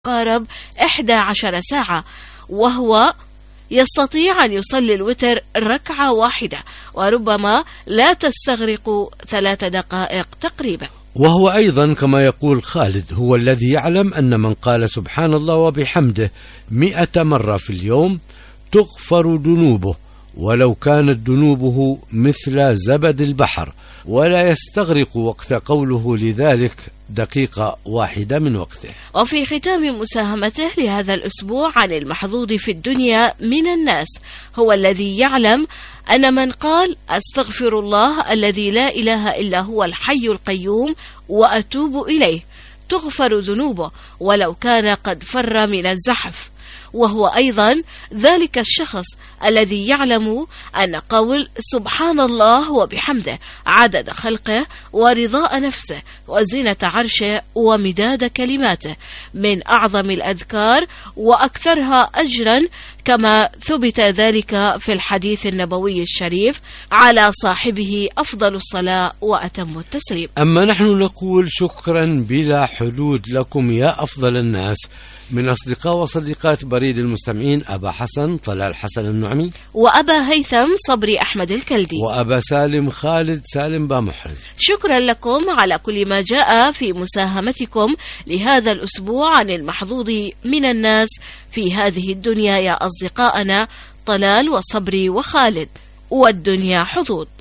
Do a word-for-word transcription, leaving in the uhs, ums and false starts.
قارب إحدى عشر ساعة، وهو يستطيع أن يصلي الوتر ركعة واحدة، وربما لا تستغرق ثلاث دقائق تقريبا. وهو أيضا كما يقول خالد هو الذي يعلم أن من قال سبحان الله وبحمده مئة مرة في اليوم تغفر ذنوبه، ولو كانت ذنوبه مثل زبد البحر، ولا يستغرق وقت قوله لذلك دقيقة واحدة من وقته. وفي ختام مساهمته لهذا الأسبوع عن المحظوظ في الدنيا من الناس هو الذي يعلم أن من قال أستغفر الله الذي لا إله إلا هو الحي القيوم وأتوب إليه تغفر ذنوبه ولو كان قد فر من الزحف، وهو أيضا ذلك الشخص الذي يعلم أن قول سبحان الله وبحمده عدد خلقه ورضاء نفسه وزنة عرشه ومداد كلماته من أعظم الأذكار وأكثرها أجرا، كما ثبت ذلك في الحديث النبوي الشريف على صاحبه أفضل الصلاة وأتم التسليم. أما نحن نقول شكرا بلا حدود لكم يا أفضل الناس، من أصدقاء وصديقات بريد المستمعين أبا حسن طلال حسن النعمي، وأبا هيثم صبري أحمد الكلدي، وأبا سالم خالد سالم بامحرز. شكرا لكم على كل ما جاء في مساهمتكم لهذا الأسبوع عن المحظوظ من الناس في هذه الدنيا يا أصدقائنا طلال وصبري وخالد، والدنيا حظوظ.